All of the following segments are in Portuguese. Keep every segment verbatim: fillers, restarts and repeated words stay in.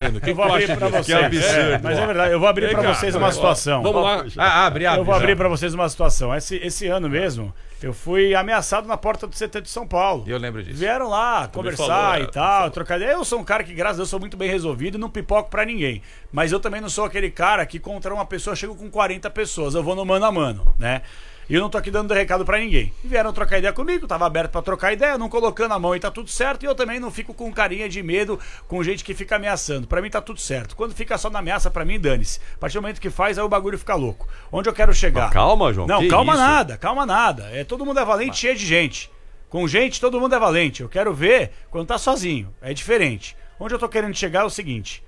assistindo. Que eu vou abrir pra vocês. Que absurdo. É, mas é verdade, eu vou abrir pra vocês uma situação. Vamos lá. Ah, abre, abre. Eu vou abrir pra vocês uma situação. Esse, esse ano mesmo, eu fui ameaçado na porta do C T de São Paulo. Eu lembro disso. Vieram lá conversar falou, e tal, trocar ideia. Eu sou um cara que, graças a Deus, sou muito bem resolvido e não pipoco pra ninguém. Mas eu também não sou aquele cara que contra uma pessoa chego com quarenta pessoas. Eu vou no mano a mano, né? E eu não tô aqui dando recado pra ninguém. E vieram trocar ideia comigo, tava aberto pra trocar ideia, não colocando a mão e tá tudo certo. E eu também não fico com carinha de medo com gente que fica ameaçando. Pra mim tá tudo certo. Quando fica só na ameaça, pra mim, dane-se. A partir do momento que faz, aí o bagulho fica louco. Onde eu quero chegar? Mas calma, João. Não, que calma isso? nada, calma nada. É, todo mundo é valente, cheio de gente. Com gente, todo mundo é valente. Eu quero ver quando tá sozinho. É diferente. Onde eu tô querendo chegar é o seguinte.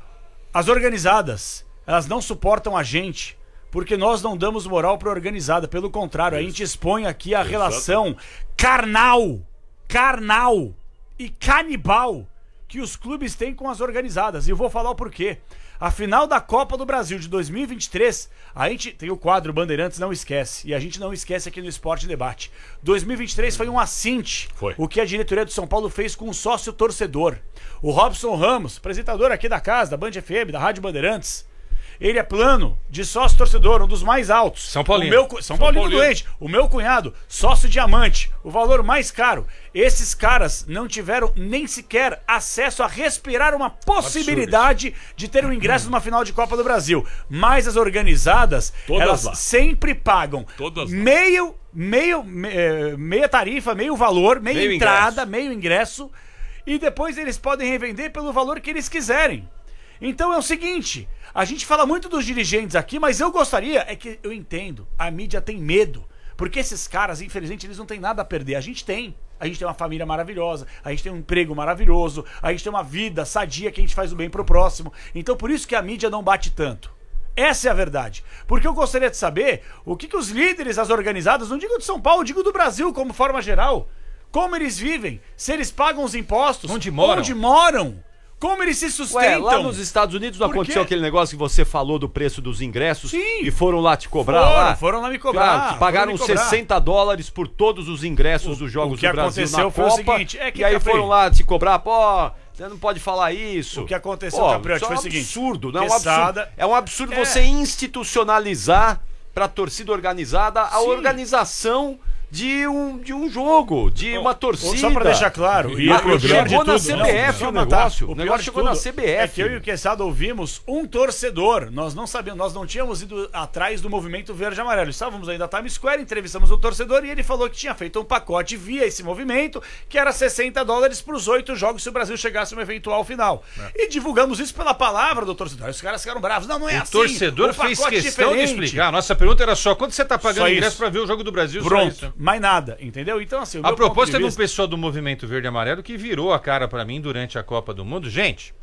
As organizadas, elas não suportam a gente porque nós não damos moral pra organizada. Pelo contrário, a gente expõe aqui a Exato. relação carnal, carnal e canibal que os clubes têm com as organizadas. E eu vou falar o porquê. A final da Copa do Brasil de dois mil e vinte e três, a gente tem o quadro Bandeirantes Não Esquece. E a gente não esquece aqui no Esporte Debate. dois mil e vinte e três foi um assinte. Foi. O que a diretoria do São Paulo fez com o sócio torcedor. O Robson Ramos, apresentador aqui da casa, da Band F M, da Rádio Bandeirantes. Ele é plano de sócio torcedor, um dos mais altos. São Paulino. O meu, São, São Paulino, Paulino doente. O meu cunhado, sócio diamante, o valor mais caro. Esses caras não tiveram nem sequer acesso a respirar uma possibilidade de ter um ingresso numa final de Copa do Brasil. Mas as organizadas, Todas elas lá. sempre pagam Todas lá. meio, meio, me- eh, meia tarifa, meio valor, meia Meio entrada, meio ingresso. E depois eles podem revender pelo valor que eles quiserem. Então é o seguinte, a gente fala muito dos dirigentes aqui, mas eu gostaria, é que eu entendo, a mídia tem medo, porque esses caras, infelizmente, eles não têm nada a perder, a gente tem. A gente tem uma família maravilhosa, a gente tem um emprego maravilhoso, a gente tem uma vida sadia que a gente faz o bem pro próximo. Então por isso que a mídia não bate tanto. Essa é a verdade. Porque eu gostaria de saber o que, que os líderes, as organizadas, não digo de São Paulo, digo do Brasil como forma geral, como eles vivem, se eles pagam os impostos, Onde moram? onde moram, como eles se Ué, sustentam. lá nos Estados Unidos não Por aconteceu quê? aquele negócio que você falou do preço dos ingressos? Sim. E foram lá te cobrar Foram, lá? foram lá me cobrar, Claro, que foram pagaram me cobrar. sessenta dólares por todos os ingressos dos Jogos o que do Brasil aconteceu na foi o Copa. seguinte, é que, e aí Capri, foram lá te cobrar, pô, você não pode falar isso. O que aconteceu, Pô, Capriotti, isso foi é o um seguinte, absurdo, não é um Quesada- absurdo. É um absurdo É. você institucionalizar pra torcida organizada a Sim. organização de um, de um jogo, de uma torcida. Só pra deixar claro, E e o o programa pior de chegou na tudo, C B não, F só o matar. negócio, o pior negócio de chegou tudo na C B F. É que eu e o Quesada ouvimos um torcedor, nós não sabíamos, nós não tínhamos ido atrás do movimento verde e amarelo, estávamos aí da Times Square, entrevistamos o torcedor e ele falou que tinha feito um pacote via esse movimento, que era sessenta dólares para os oito jogos se o Brasil chegasse a uma eventual final. E divulgamos isso pela palavra do torcedor. Os caras ficaram bravos, não, não é O assim. torcedor o fez pacote questão de diferente. explicar. Nossa pergunta era só, quanto você tá pagando Só ingresso isso. pra ver o jogo do Brasil? Só Pronto, isso. mais nada, entendeu? Então assim, o A meu propósito, ponto de teve um vista- pessoal do Movimento Verde e Amarelo que virou a cara pra mim durante a Copa do Mundo. Gente,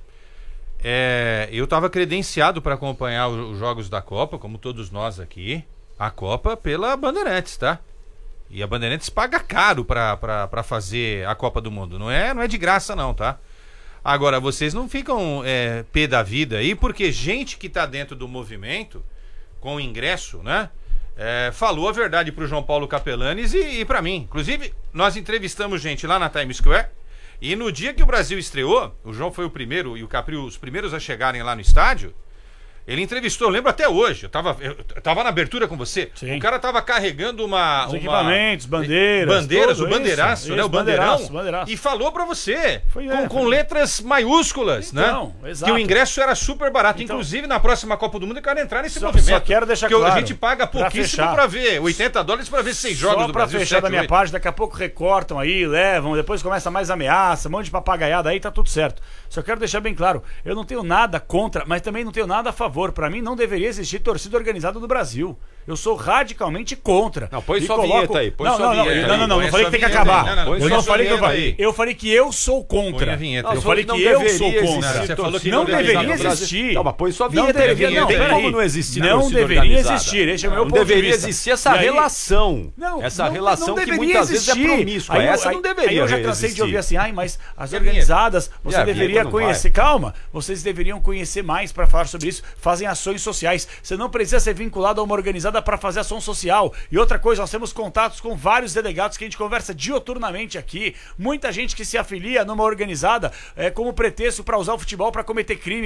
é, eu tava credenciado pra acompanhar o- os jogos da Copa, como todos nós aqui, a Copa pela Bandeirantes, tá? E a Bandeirantes paga caro pra, pra, pra fazer a Copa do Mundo. Não é, não é de graça não, tá? Agora, vocês não ficam é, pé da vida aí, porque gente que tá dentro do movimento, com ingresso, né? É, falou a verdade pro João Paulo Capelanes e, e pra mim. Inclusive, nós entrevistamos gente lá na Times Square e no dia que o Brasil estreou, o João foi o primeiro e o Capri os primeiros a chegarem lá no estádio, ele entrevistou, eu lembro até hoje, eu tava, eu, eu tava na abertura com você, Sim. o cara tava carregando uma... Os uma equipamentos, bandeiras, bandeiras, tudo o bandeiraço, isso, né, o isso, bandeirão, bandeiraço, bandeiraço. e falou pra você, Foi, com, é, com foi. letras maiúsculas, Então, né, exato. que o ingresso era super barato, Então- inclusive na próxima Copa do Mundo eu quero entrar nesse Só- movimento. só quero deixar porque claro, a gente paga pra pouquíssimo fechar. pra ver, oitenta dólares pra ver seis jogos Só do pra Brasil, fechar da sete, minha oito. parte, daqui a pouco recortam aí, levam, depois começa mais ameaça, um monte de papagaiada aí, tá tudo certo. Só quero deixar bem claro, eu não tenho nada contra, mas também não tenho nada a favor. Pra mim não deveria existir torcida organizada no Brasil. Eu sou radicalmente contra. Não, põe E sua coloco- vinheta aí, põe não, sua não, não, vinheta não, aí. não, não, Põe não a falei sua que tem que vinheta aí. acabar. Não, não, põe Eu sua não falei que eu vinheta falei. aí. Eu falei que eu sou Põe contra. a vinheta. Eu Não, falei não que eu deveria sou existir contra. Você falou que não não deveria deveria existir. Não, mas põe sua Não vinheta aí, deveria, não tem peraí. como não existir Não torcida deveria organizada. existir, esse é o meu Não ponto de deveria vista. existir essa E aí- relação. Não, essa não- relação não que deveria muitas vezes é existir. promíscua. Aí eu- Essa aí- não deveria Aí eu já existir. cansei de ouvir assim, ai, mas as E a organizadas, você E a deveria vinheta não conhecer. Calma, vocês deveriam conhecer mais pra falar sobre isso. Fazem ações sociais. Você não precisa ser vinculado a uma organizada pra fazer ação social. E outra coisa, nós temos contatos com vários delegados que a gente conversa dioturnamente aqui. Muita gente que se afilia numa organizada é, como pretexto pra usar o futebol pra cometer crime.